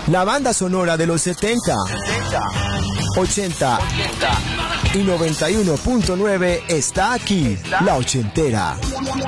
La banda sonora de los 70, 80 y 91.9 está aquí, La Ochentera.